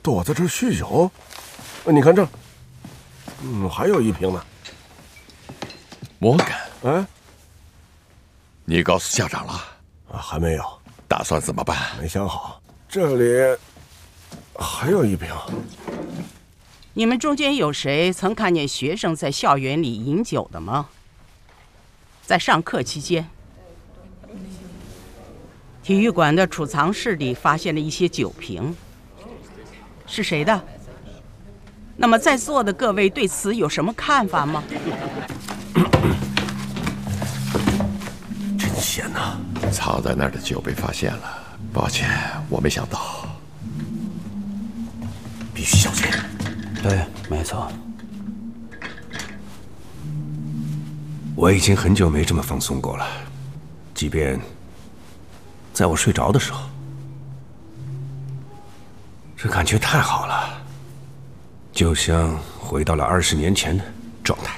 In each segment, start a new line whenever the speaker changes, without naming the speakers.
躲在这儿酗酒？你看这，还有一瓶呢。
摩根，
哎，
你告诉校长了？
还没有。
打算怎么办？
没想好。这里还有一瓶。
你们中间有谁曾看见学生在校园里饮酒的吗？在上课期间，体育馆的储藏室里发现了一些酒瓶，是谁的？那么在座的各位对此有什么看法吗？
真险呐！
藏在那儿的酒被发现了，抱歉，我没想到。
必须小心。
对，没错。我已经很久没这么放松过了，即便在我睡着的时候，这感觉太好了，就像回到了20年前的状态。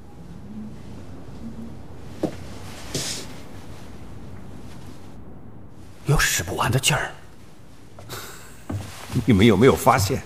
有使不完的劲儿。
你们有没有发现，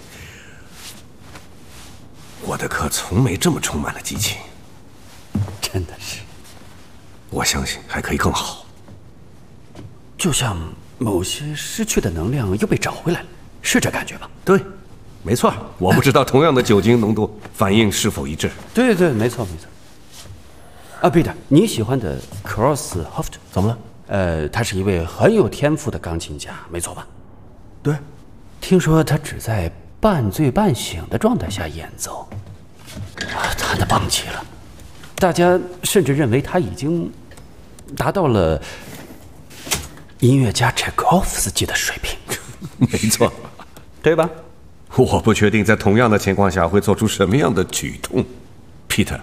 我的课从没这么充满了激情？
真的是，
我相信还可以更好。
就像某些失去的能量又被找回来了，是这感觉吧？
对，没错。我不知道同样的酒精浓度反应是否一致。
对对，没错没错。啊，Peter，你喜欢的 Crosshoft
怎么了？
他是一位很有天赋的钢琴家，没错吧？
对，
听说他只在半醉半醒的状态下演奏，弹得棒极了。大家甚至认为他已经达到了音乐家柴可夫斯基的水平。
没错，
对吧？
我不确定在同样的情况下会做出什么样的举动。Peter，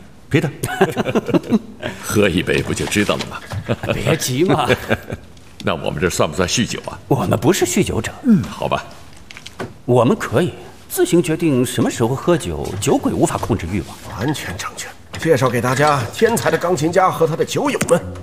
喝一杯不就知道了吗？
别急嘛。
那我们这算不算酗酒啊？
我们不是酗酒者。
好吧。
我们可以自行决定什么时候喝酒，酒鬼无法控制欲望。
完全正确。介绍给大家天才的钢琴家和他的酒友们。